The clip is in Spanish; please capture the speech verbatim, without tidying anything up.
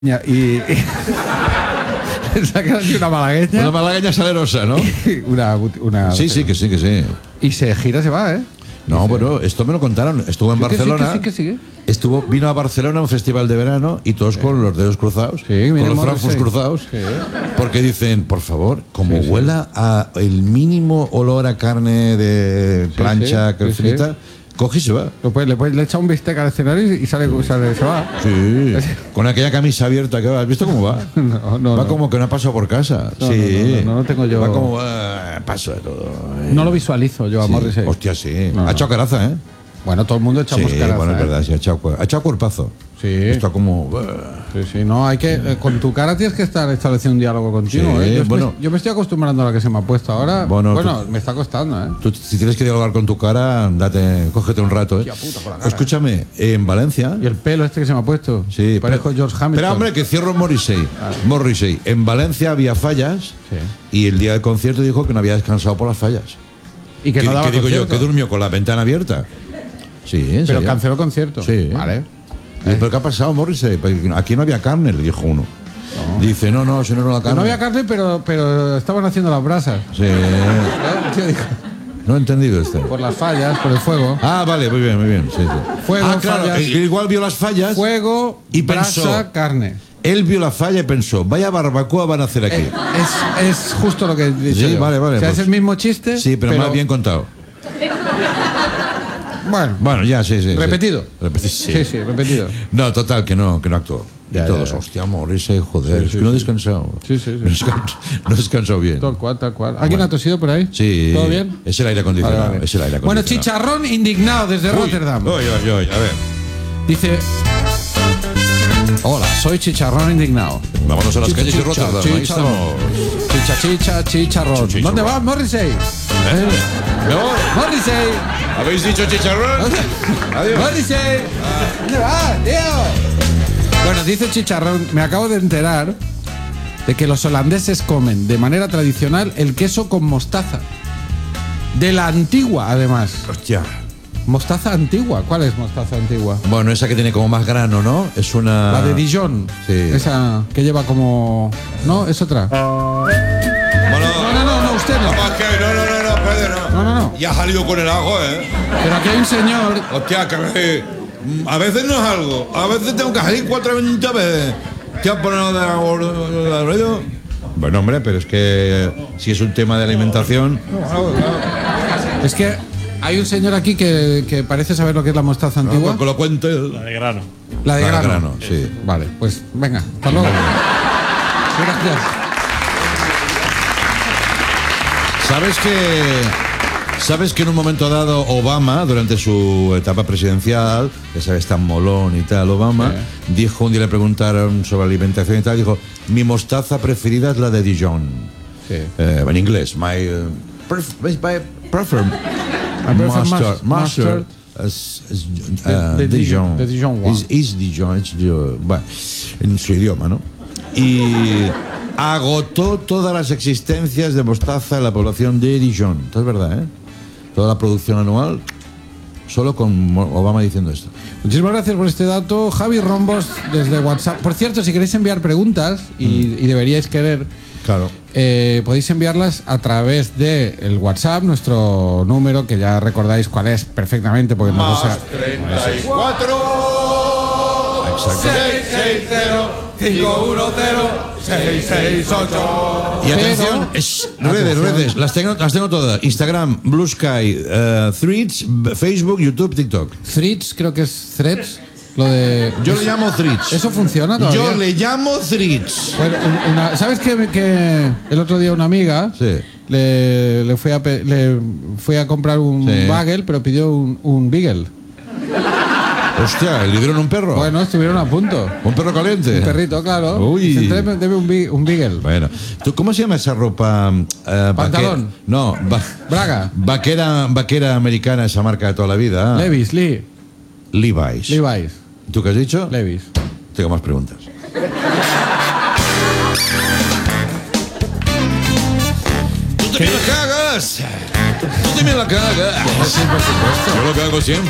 y... y sacan así una malagueña. Una malagueña salerosa, ¿no? una, una, sí, sí, que sí, que sí. Y se gira, se va, ¿eh? No, bueno, esto me lo contaron. Estuvo en sí, Barcelona. Que sí, que sí, que sí. Estuvo, vino a Barcelona a un festival de verano y todos sí. con los dedos cruzados, sí, con los francos cruzados, sí. porque dicen, por favor, como sí, huela sí. a el mínimo olor a carne de plancha sí, que sí, frita, sí. coge y se va. Lo puede, le, puede, le echa un bistec al escenario y sale, sale se va. Sí, con aquella camisa abierta que va. ¿Has visto cómo va? No, no, va no. como que no ha pasado por casa. No, sí. no, no, no, no tengo yo. Va como, uh, paso de todo. No lo visualizo yo a sí. Morrissey. Hostia, sí. No, ha echado caraza, ¿eh? Bueno, todo el mundo echamos sí, caraza. Bueno, es ¿eh? verdad, sí, ha echado, ha echado cuerpazo. Sí. Está como. Uh, sí, sí, no, hay que. Eh, con tu cara tienes que estar estableciendo un diálogo continuo, sí, ¿eh? Yo, bueno, me, yo me estoy acostumbrando a la que se me ha puesto ahora. Bueno, bueno tú, me está costando, ¿eh? Tú, si tienes que dialogar con tu cara, date, cógete un rato, ¿eh? Puta, por la cara, escúchame, en Valencia. Y el pelo este que se me ha puesto. Sí, parejo pero, George Hamilton. Pero, hombre, que cierro Morrissey. Ah. Morrissey. En Valencia había fallas sí. y el día del concierto dijo que no había descansado por las fallas. Y que, que no daba ¿Qué digo concierto? yo? Que durmió con la ventana abierta. Sí, ¿en Pero serio? canceló concierto. Sí. Vale. ¿Pero qué ha pasado, Morrissey? Aquí no había carne, le dijo uno. No. Dice, no, no, si no, no la carne. No había carne, pero, pero estaban haciendo las brasas. Sí. No he entendido esto. Por las fallas, por el fuego. Ah, vale, muy bien, muy bien. Sí, sí. Fuego, ah, claro, fallas. Igual vio las fallas. Fuego, y brasa, pensó, carne. Él vio la falla y pensó, vaya barbacoa van a hacer aquí. Es, es justo lo que he dicho. Sí, yo. vale, vale. O sea, pues, es el mismo chiste. Sí, pero, pero más bien contado. Bueno, bueno, ya, sí, sí. Repetido. Sí, Repeti sí. sí, sí, repetido. No, total, que no, que no actuó. Ya, y todos, ya, ya. hostia, Morrissey, joder, sí, es que sí, no he descansado. Sí, sí, sí. No he descansado, no he descansado bien. Tal cual, tal cual. ¿Alguien bueno. ha tosido por ahí? Sí. ¿Todo bien? Es el aire acondicionado. Vale, vale. Es el aire acondicionado. Bueno, Chicharrón indignado desde uy, Rotterdam. Uy, uy, uy, a ver. Dice... Hola, soy Chicharrón indignado. Vámonos a las chicha, calles chicha, de Rotterdam. Chicha, Ahí estamos. Chicha, chicha, chicharrón. Chicha, ¿Dónde vas, Morrissey? ¿Eh? ¿No? Morrissey. ¿Habéis dicho chicharrón? Adiós. Morrissey. Ah. ¿Dónde vas, tío? Bueno, dice Chicharrón, me acabo de enterar de que los holandeses comen de manera tradicional el queso con mostaza. De la antigua, además. Hostia. Mostaza antigua. ¿Cuál es mostaza antigua? Bueno, esa que tiene como más grano, ¿no? Es una... La de Dijon. Sí. Esa que lleva como... ¿No? ¿Es otra? Bueno, no, no, no, no, usted no. Que no, no, no, no, Pedro, no. No, no, no. Ya ha salido con el ajo, ¿eh? Pero aquí hay un señor... Hostia, que a veces no es algo. A veces tengo que salir cuatro veinte veces. ¿Te has ponido de ruido? Bueno, hombre, pero es que si es un tema de alimentación... Es que... Hay un señor aquí que, que parece saber lo que es la mostaza antigua. No, que lo cuente. La de grano. La de la grano. de grano, sí. Vale, pues venga, hasta luego. Gracias. ¿Sabes que, ¿Sabes que en un momento dado Obama, durante su etapa presidencial, ya sabes, tan molón y tal, Obama, sí. dijo, un día le preguntaron sobre alimentación y tal, dijo, mi mostaza preferida es la de Dijon. Sí. Eh, en inglés, my, uh, pref my prefer... Mustard, mustard, es, es, uh, de, de Dijon, de Dijon es, es Dijon, es Dijon, bueno, en su idioma, ¿no? Y agotó todas las existencias de mostaza en la población de Dijon. Esto es verdad, ¿eh? Toda la producción anual, solo con Obama diciendo esto. Muchísimas gracias por este dato, Javi Rombos, desde WhatsApp. Por cierto, si queréis enviar preguntas, y, mm. y deberíais querer... Claro. Eh, podéis enviarlas a través de el WhatsApp, nuestro número, que ya recordáis cuál es perfectamente, porque no sé. treinta y cuatro seis seis cero cinco uno cero seis seis ocho. Y atención, es, redes, redes, las tengo, las tengo todas. Instagram, Blue Sky, uh, Threads, Facebook, YouTube, TikTok. Threads, creo que es Threads. Lo de... Yo le llamo Threads. ¿Eso funciona todavía? Yo le llamo Threads. Bueno, una, ¿sabes que, que el otro día una amiga sí. le, le, fui a, le fui a comprar un sí. bagel, pero pidió un, un beagle? Hostia, ¿le dieron un perro? Bueno, estuvieron a punto. ¿Un perro caliente? Un perrito, claro. Uy. Dice, debe un, un beagle. Bueno, ¿tú cómo se llama esa ropa? Uh, ¿Pantalón? No, va Braga. Vaquera, vaquera americana, esa marca de toda la vida. Levi's, Lee. Levi's. Levi's. ¿Tú qué has dicho? Levi's. Tengo más preguntas. ¡Tú también la cagas! ¡Tú también la cagas! Sí, por supuesto. Yo lo que hago siempre.